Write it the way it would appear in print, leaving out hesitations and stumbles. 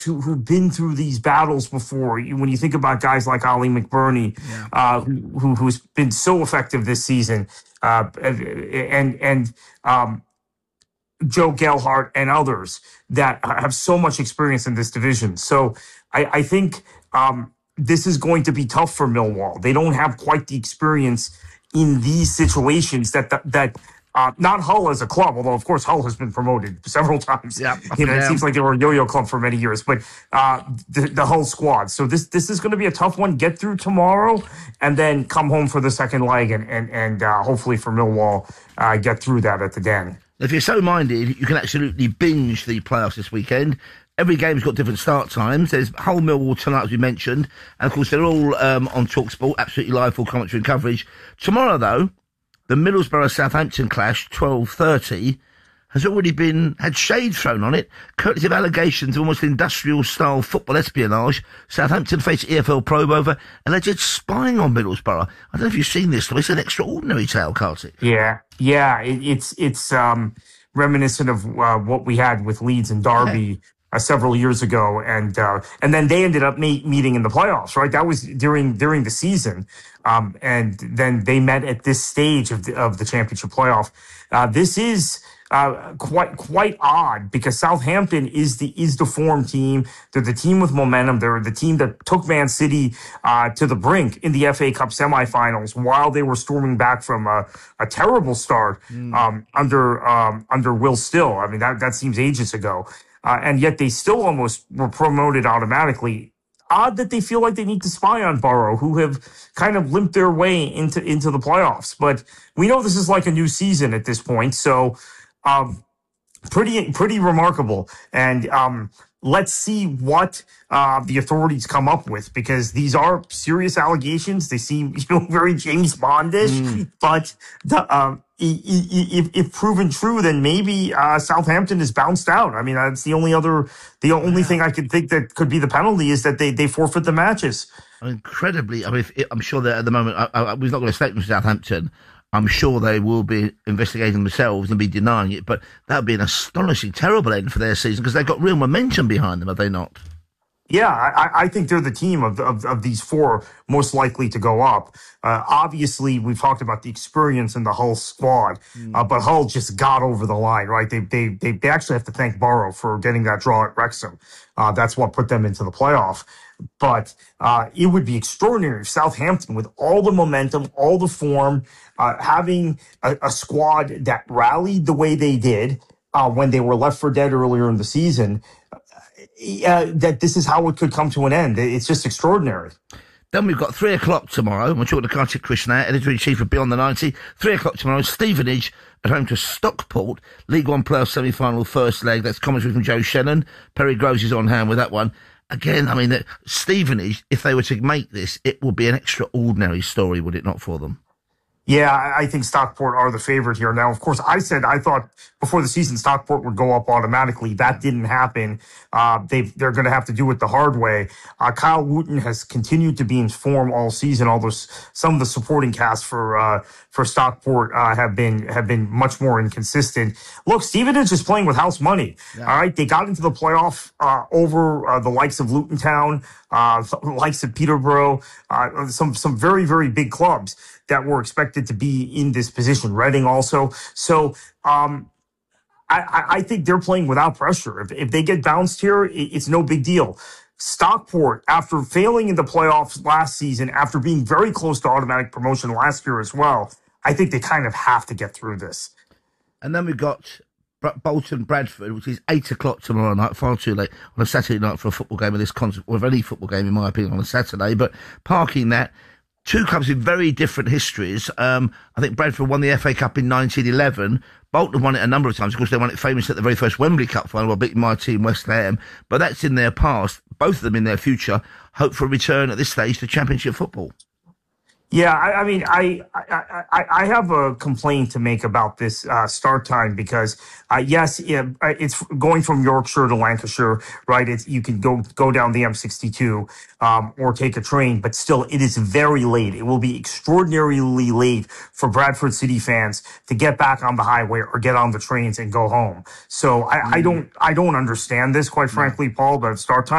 who've been through these battles before. When you think about guys like Ollie McBurney, who's been so effective this season, and Joe Gelhardt and others that have so much experience in this division. So I think this is going to be tough for Millwall. They don't have quite the experience in these situations that not Hull as a club, although of course Hull has been promoted several times. Yeah, it seems like they were a yo-yo club for many years, but the Hull squad. So this is going to be a tough one. Get through tomorrow, and then come home for the second leg, and hopefully for Millwall get through that at the Den. If you're so minded, you can absolutely binge the playoffs this weekend. Every game's got different start times. There's Hull Millwall tonight, as we mentioned, and of course they're all on TalkSport, absolutely live, full commentary and coverage. Tomorrow, though, the Middlesbrough-Southampton clash, 12:30, has already had shade thrown on it, courtesy of allegations of almost industrial-style football espionage. Southampton face EFL probe over alleged spying on Middlesbrough. I don't know if you've seen this, though. It's an extraordinary tale, Kartik. Yeah. It's reminiscent of what we had with Leeds and Derby several years ago, and then they ended up meeting in the playoffs, right? That was during the season, and then they met at this stage of the championship playoff. This is quite odd because Southampton is the form team. They're the team with momentum. They're the team that took Man City to the brink in the FA Cup semifinals while they were storming back from a terrible start under Will Still. I mean, that seems ages ago. And yet they still almost were promoted automatically. Odd that they feel like they need to spy on Borough, who have kind of limped their way into the playoffs. But we know this is like a new season at this point, so pretty remarkable. And let's see what the authorities come up with, because these are serious allegations. They seem very James Bondish, but if proven true, then maybe Southampton is bounced out. I mean, that's the only thing I could think that could be the penalty is that they forfeit the matches. Incredibly, I mean, I'm sure that at the moment, we've not got a statement from Southampton. I'm sure they will be investigating themselves and be denying it, but that would be an astonishing, terrible end for their season because they've got real momentum behind them, have they not? Yeah, I think they're the team of these four most likely to go up. Obviously, we've talked about the experience in the Hull squad, but Hull just got over the line, right? They actually have to thank Borough for getting that draw at Wrexham. That's what put them into the playoff. But it would be extraordinary if Southampton, with all the momentum, all the form, having a squad that rallied the way they did when they were left for dead earlier in the season, that this is how it could come to an end. It's just extraordinary. Then we've got 3 o'clock tomorrow. We're talking to Kartik Krishna, editor-in-chief of Beyond the 90. 3 o'clock tomorrow, Stevenage at home to Stockport. League One playoff semi-final first leg. That's commentary from Joe Shannon. Perry Groves is on hand with that one. Again, I mean, Stevenage, if they were to make this, it would be an extraordinary story, would it not, for them? Yeah, I think Stockport are the favorite here. Now, of course, I thought before the season Stockport would go up automatically. That didn't happen. They're going to have to do it the hard way. Kyle Wooten has continued to be in form all season. Although some of the supporting cast for Stockport have been much more inconsistent. Look, Stevenage is playing with house money. Yeah. All right, they got into the playoff over the likes of Luton Town, the likes of Peterborough, some very, very big clubs that were expected to be in this position. Reading also. So I think they're playing without pressure. If they get bounced here, it's no big deal. Stockport, after failing in the playoffs last season, after being very close to automatic promotion last year as well, I think they kind of have to get through this. And then we've got Bolton Bradford, which is 8 o'clock tomorrow night, far too late on a Saturday night for a football game of this concert, or of any football game, in my opinion, on a Saturday. But parking that, two clubs with very different histories. I think Bradford won the FA Cup in 1911. Bolton won it a number of times. Of course, they won it famously at the very first Wembley Cup final while beating my team, West Ham. But that's in their past. Both of them in their future hope for a return at this stage to Championship football. Yeah, I mean, I have a complaint to make about this start time because yes, it's going from Yorkshire to Lancashire, right? It's you can go down the M62 or take a train, but still, it is very late. It will be extraordinarily late for Bradford City fans to get back on the highway or get on the trains and go home. So I don't understand this, quite frankly, Paul. But start time.